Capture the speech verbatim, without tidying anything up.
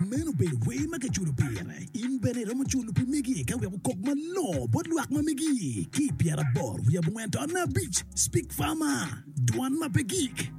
meno pe we makachulu pire. Imbene romo chulu pi migi ka we kok malo bot luak ma migi. Ki piara bor we abungento na beach. Speak fama. Duan ma pe geek.